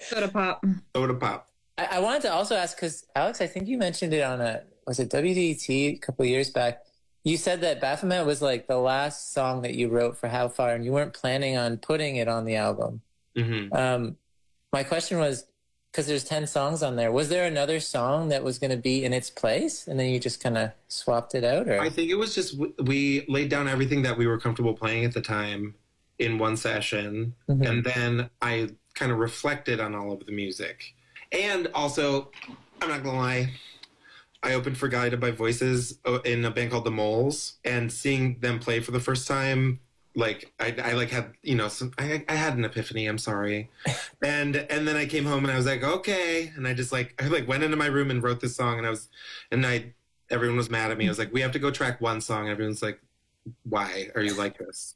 Soda Pop. Soda Pop. I wanted to also ask, because Alex, I think you mentioned it on was it WDT a couple of years back? You said that Baphomet was like the last song that you wrote for How Far, and you weren't planning on putting it on the album. Mm-hmm. My question was, because there's 10 songs on there, was there another song that was going to be in its place, and then you just kind of swapped it out? Or? I think it was just we laid down everything that we were comfortable playing at the time in one session, and then I kind of reflected on all of the music. And also, I'm not gonna lie, I opened for Guided by Voices in a band called The Moles, and seeing them play for the first time, like I like had, you know, I had an epiphany. I'm sorry, and then I came home and I was like, okay, and I went into my room and wrote this song, and everyone was mad at me. I was like, we have to go track one song. And everyone's like, why are you like this?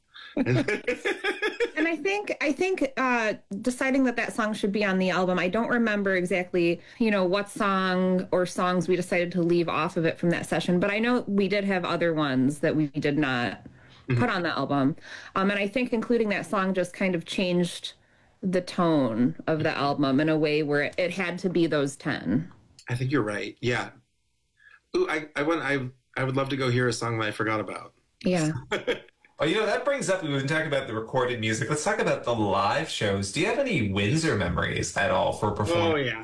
And I think deciding that song should be on the album, I don't remember exactly, you know, what song or songs we decided to leave off of it from that session, but I know we did have other ones that we did not put on the album. And I think including that song just kind of changed the tone of the album in a way where it had to be those 10. I think you're right. Yeah. Ooh, I would love to go hear a song that I forgot about. Yeah. Oh, you know, that brings up, we've been talking about the recorded music. Let's talk about the live shows. Do you have any Windsor memories at all for performing? Oh, yeah.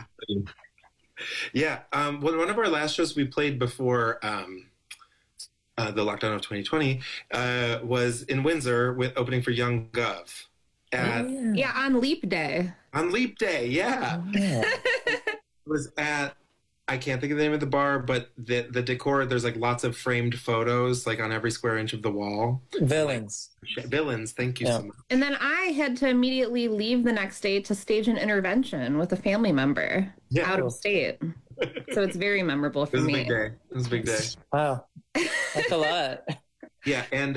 Yeah. One of our last shows we played before the lockdown of 2020 was in Windsor with opening for Young Gov. Yeah, on Leap Day. On Leap Day, yeah. Oh, yeah. It was at, I can't think of the name of the bar, but the decor, there's like lots of framed photos like on every square inch of the wall. Villains, thank you so much. And then I had to immediately leave the next day to stage an intervention with a family member out of state. So it's very memorable for me. It was a big day. Wow. That's a lot. Yeah, and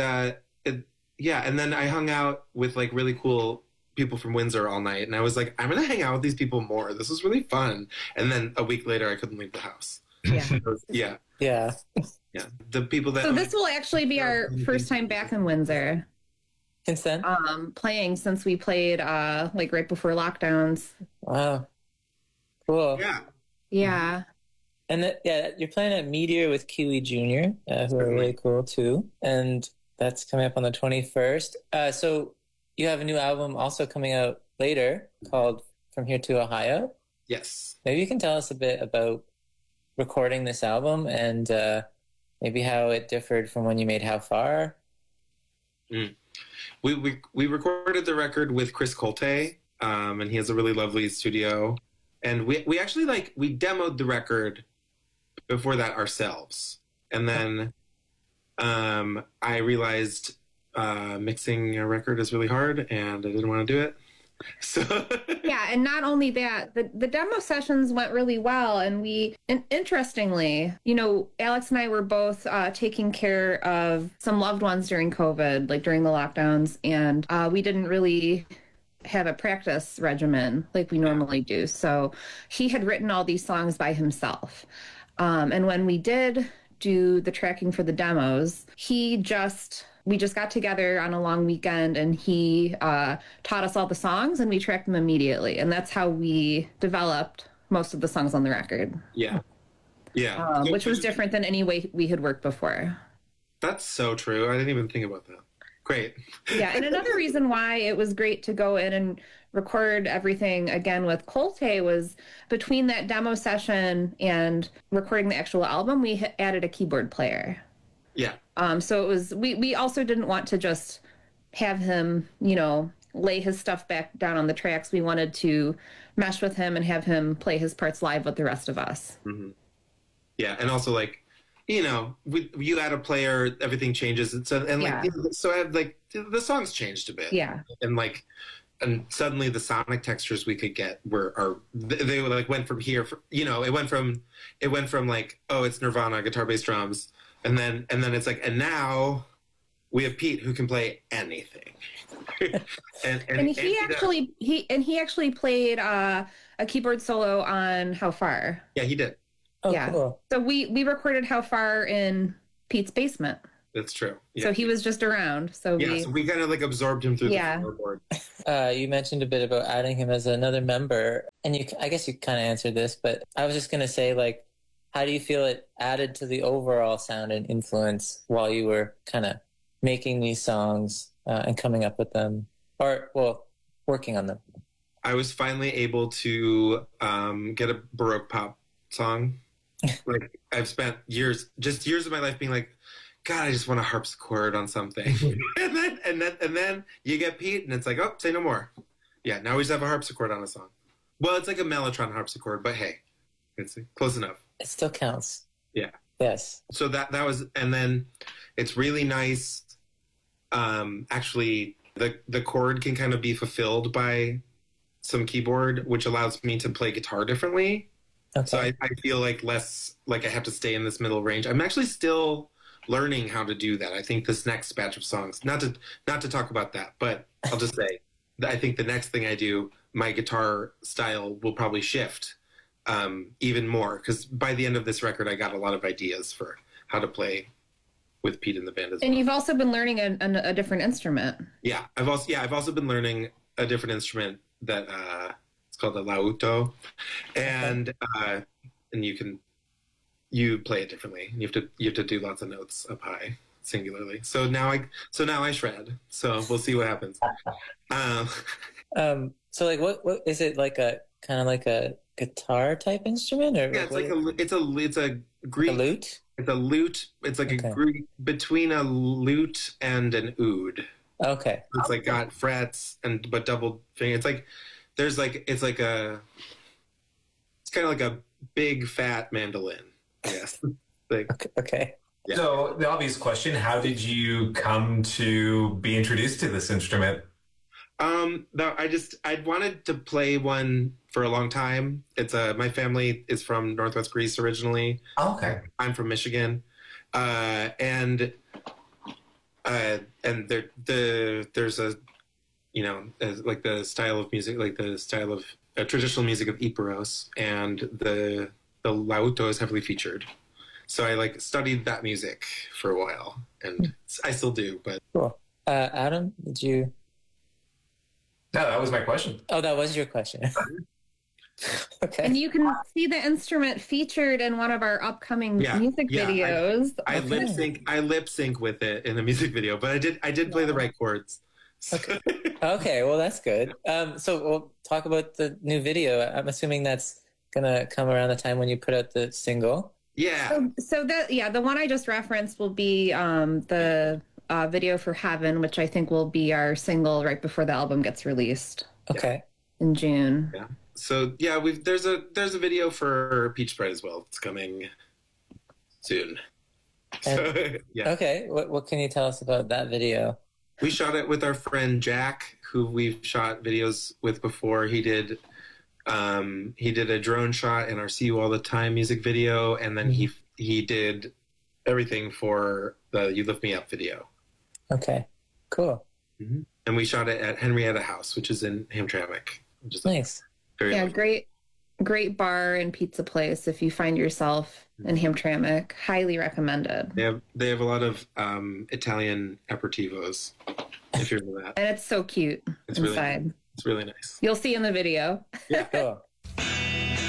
and then I hung out with like really cool people from Windsor all night, and I was like, I'm gonna hang out with these people more. This was really fun. And then a week later, I couldn't leave the house. Yeah. Yeah. The people that. So this will actually be our first time back in Windsor. Consent. Playing since we played like right before lockdowns. Wow. Cool. Yeah. Yeah. And you're playing at Meteor with Kiwi Jr., who are really cool too. And that's coming up on the 21st. So you have a new album also coming out later called From Here to Ohio. Yes. Maybe you can tell us a bit about recording this album and maybe how it differed from when you made How Far. We recorded the record with Chris Colte, and he has a really lovely studio. And we actually we demoed the record before that ourselves. And then I realized mixing a record is really hard and I didn't want to do it. So yeah, and not only that, the demo sessions went really well, and interestingly, you know, Alex and I were both taking care of some loved ones during COVID, like during the lockdowns, and we didn't really have a practice regimen like we normally do. So he had written all these songs by himself. And when we did do the tracking for the demos, we just got together on a long weekend, and he taught us all the songs, and we tracked them immediately. And that's how we developed most of the songs on the record. Yeah. Which was different than any way we had worked before. That's so true. I didn't even think about that. Great. Yeah, and another reason why it was great to go in and record everything again with Colte was between that demo session and recording the actual album, we added a keyboard player. Yeah. So it was, we also didn't want to just have him, you know, lay his stuff back down on the tracks. We wanted to mesh with him and have him play his parts live with the rest of us. Mm-hmm. Yeah, and also you know, you add a player, everything changes, and so the songs changed a bit. Yeah, and suddenly the sonic textures we could get they went from here. It went from like, oh, it's Nirvana, guitar, bass, drums, and then it's like, and now we have Pete who can play anything. and he actually played a keyboard solo on How Far. Yeah, he did. Oh, yeah. Cool. So we recorded How Far in Pete's basement. That's true. Yeah. So he was just around. So we kind of absorbed him through the floorboard. You mentioned a bit about adding him as another member. and I guess you kind of answered this, but I was just going to say, like, how do you feel it added to the overall sound and influence while you were kind of making these songs and coming up with them, or, well, working on them? I was finally able to get a Baroque pop song. Like, I've spent years of my life being like, God, I just want a harpsichord on something. and then you get Pete, and it's like, oh, say no more. Yeah, now we just have a harpsichord on a song. Well, it's like a mellotron harpsichord, but hey, it's close enough. It still counts. Yeah. Yes. So that was, and then it's really nice. Actually, the chord can kind of be fulfilled by some keyboard, which allows me to play guitar differently. Okay. So I feel like less like I have to stay in this middle range. I'm actually still learning how to do that. I think this next batch of songs, not to talk about that, but I'll just say I think the next thing I do, my guitar style will probably shift even more, because by the end of this record, I got a lot of ideas for how to play with Pete in the band as well. And you've also been learning a different instrument. Yeah, I've also been learning a different instrument that it's called the lauto, and you play it differently. You have to do lots of notes up high singularly. So now I shred. So we'll see what happens. So like, what is it, like a kind of like a guitar type instrument, or yeah, it's a Greek a lute. It's a lute. It's like a Greek between a lute and an oud. Okay. It's like got frets but double finger. It's like it's kind of like a big fat mandolin. Yes. Okay. Yeah. So the obvious question: how did you come to be introduced to this instrument? No, I'd wanted to play one for a long time. It's my family is from Northwest Greece originally. Oh, okay. I'm from Michigan, and there's a, you know, like the style of music, like the style of traditional music of Epiros, and the lauto is heavily featured. So I like studied that music for a while, and I still do. But cool. Adam, did you? No, that was my question. Oh, that was your question. Okay. And you can see the instrument featured in one of our upcoming music videos. I lip sync with it in a music video, but I did play the right chords. Okay. Okay, well that's good. So we'll talk about the new video. I'm assuming that's gonna come around the time when you put out the single. Yeah. So the one I just referenced will be the video for Heaven, which I think will be our single right before the album gets released. Okay. In June. Yeah. So yeah, there's a video for Peach Sprite as well. It's coming soon. So, yeah. Okay. What can you tell us about that video? We shot it with our friend Jack, who we've shot videos with before. He did a drone shot in our "See You All the Time" music video, and then he did everything for the "You Lift Me Up" video. Okay. Cool. Mm-hmm. And we shot it at Henrietta House, which is in Hamtramck. Which is nice. Very lovely. Great bar and pizza place. If you find yourself in Hamtramck, highly recommended. They have a lot of Italian aperitivos, if you're into that. And it's so cute it's inside. It's really nice. You'll see in the video. Yeah. Cool.